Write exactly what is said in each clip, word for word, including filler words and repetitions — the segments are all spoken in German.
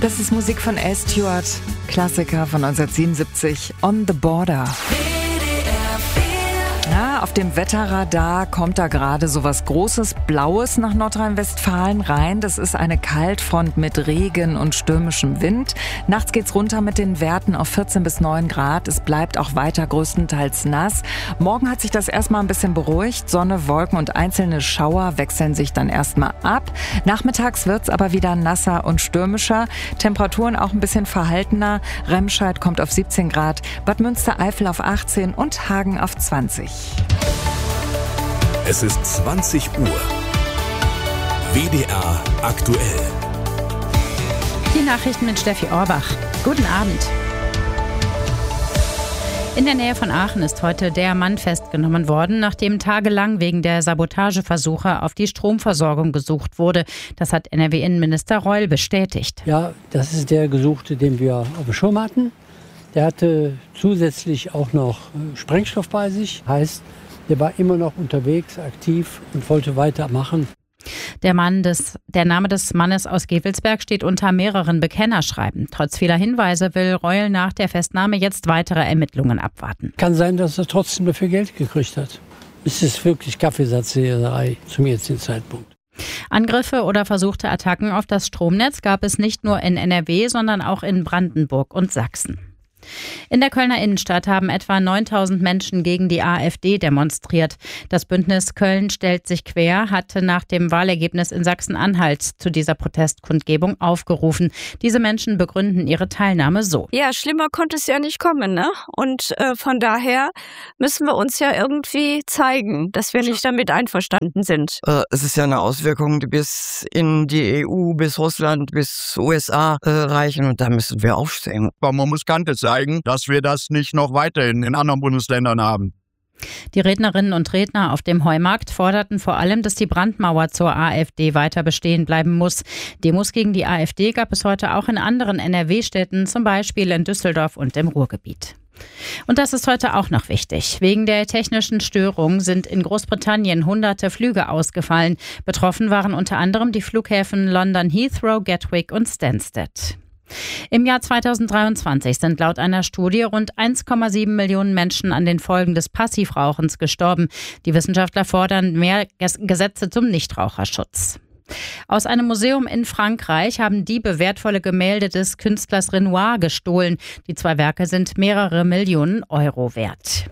Das ist Musik von Al Stewart, Klassiker von neunzehnhundertsiebenundsiebzig, On the Border. Ja, auf dem Wetterradar kommt da gerade so was Großes, Blaues nach Nordrhein-Westfalen rein. Das ist eine Kaltfront mit Regen und stürmischem Wind. Nachts geht's runter mit den Werten auf vierzehn bis neun Grad. Es bleibt auch weiter größtenteils nass. Morgen hat sich das erstmal ein bisschen beruhigt. Sonne, Wolken und einzelne Schauer wechseln sich dann erstmal ab. Nachmittags wird's aber wieder nasser und stürmischer. Temperaturen auch ein bisschen verhaltener. Remscheid kommt auf siebzehn Grad, Bad Münstereifel auf achtzehn und Hagen auf zwanzig. Es ist zwanzig Uhr. W D R aktuell. Die Nachrichten mit Steffi Orbach. Guten Abend. In der Nähe von Aachen ist heute der Mann festgenommen worden, nachdem tagelang wegen der Sabotageversuche auf die Stromversorgung gesucht wurde. Das hat N R W-Innenminister Reul bestätigt. Ja, das ist der Gesuchte, den wir auf dem Schirm hatten. Der hatte zusätzlich auch noch Sprengstoff bei sich. Heißt, der war immer noch unterwegs, aktiv und wollte weitermachen. Der Mann des, der Name des Mannes aus Gevelsberg steht unter mehreren Bekennerschreiben. Trotz vieler Hinweise will Reul nach der Festnahme jetzt weitere Ermittlungen abwarten. Kann sein, dass er trotzdem dafür Geld gekriegt hat. Es ist wirklich Kaffeesatzleserei zum jetzigen Zeitpunkt. Angriffe oder versuchte Attacken auf das Stromnetz gab es nicht nur in N R W, sondern auch in Brandenburg und Sachsen. In der Kölner Innenstadt haben etwa neuntausend Menschen gegen die AfD demonstriert. Das Bündnis Köln stellt sich quer hatte nach dem Wahlergebnis in Sachsen-Anhalt zu dieser Protestkundgebung aufgerufen. Diese Menschen begründen ihre Teilnahme so. Ja, schlimmer konnte es ja nicht kommen, ne? Und äh, von daher müssen wir uns ja irgendwie zeigen, dass wir nicht damit einverstanden sind. Äh, es ist ja eine Auswirkung, die bis in die E U, bis Russland, bis U S A äh, reichen und da müssen wir aufstehen. Aber man muss Kante zeigen, dass wir das nicht noch weiterhin in anderen Bundesländern haben. Die Rednerinnen und Redner auf dem Heumarkt forderten vor allem, dass die Brandmauer zur AfD weiter bestehen bleiben muss. Demos gegen die AfD gab es heute auch in anderen N R W-Städten, zum Beispiel in Düsseldorf und im Ruhrgebiet. Und das ist heute auch noch wichtig. Wegen der technischen Störung sind in Großbritannien hunderte Flüge ausgefallen. Betroffen waren unter anderem die Flughäfen London Heathrow, Gatwick und Stansted. Im Jahr zweitausenddreiundzwanzig sind laut einer Studie rund eins Komma sieben Millionen Menschen an den Folgen des Passivrauchens gestorben. Die Wissenschaftler fordern mehr Gesetze zum Nichtraucherschutz. Aus einem Museum in Frankreich haben Diebe wertvolle Gemälde des Künstlers Renoir gestohlen. Die zwei Werke sind mehrere Millionen Euro wert.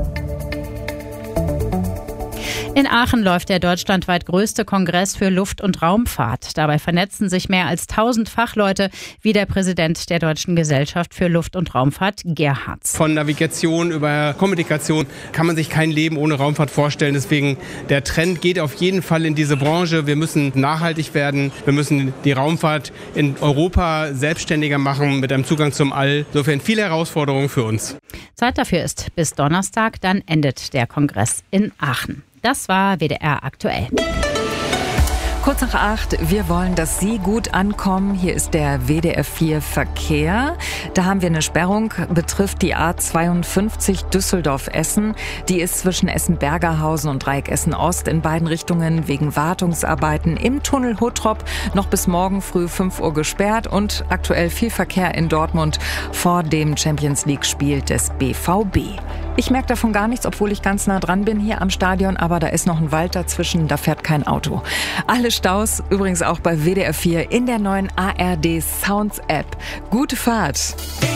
In Aachen läuft der deutschlandweit größte Kongress für Luft- und Raumfahrt. Dabei vernetzen sich mehr als tausend Fachleute, wie der Präsident der Deutschen Gesellschaft für Luft- und Raumfahrt, Gerhards. Von Navigation über Kommunikation kann man sich kein Leben ohne Raumfahrt vorstellen. Deswegen der Trend geht auf jeden Fall in diese Branche. Wir müssen nachhaltig werden. Wir müssen die Raumfahrt in Europa selbstständiger machen mit einem Zugang zum All. Insofern viele Herausforderungen für uns. Zeit dafür ist bis Donnerstag, dann endet der Kongress in Aachen. Das war W D R aktuell. Kurz nach acht, wir wollen, dass Sie gut ankommen. Hier ist der W D R vier Verkehr. Da haben wir eine Sperrung, betrifft die A zweiundfünfzig Düsseldorf-Essen. Die ist zwischen Essen-Bergerhausen und Dreieck Essen-Ost in beiden Richtungen wegen Wartungsarbeiten im Tunnel Huttrop noch bis morgen früh fünf Uhr gesperrt und aktuell viel Verkehr in Dortmund vor dem Champions-League-Spiel des B V B. Ich merke davon gar nichts, obwohl ich ganz nah dran bin hier am Stadion, aber da ist noch ein Wald dazwischen, da fährt kein Auto. Alle Staus übrigens auch bei W D R vier in der neuen A R D Sounds App. Gute Fahrt!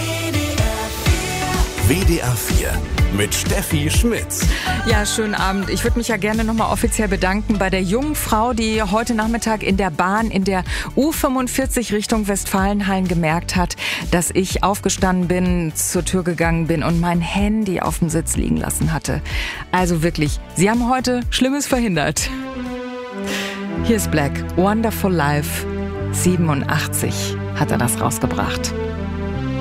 W D R vier mit Steffi Schmitz. Ja, schönen Abend. Ich würde mich ja gerne nochmal offiziell bedanken bei der jungen Frau, die heute Nachmittag in der Bahn in der U fünfundvierzig Richtung Westfalenhallen gemerkt hat, dass ich aufgestanden bin, zur Tür gegangen bin und mein Handy auf dem Sitz liegen lassen hatte. Also wirklich, Sie haben heute Schlimmes verhindert. Hier ist Black, Wonderful Life. siebenundachtzig hat er das rausgebracht.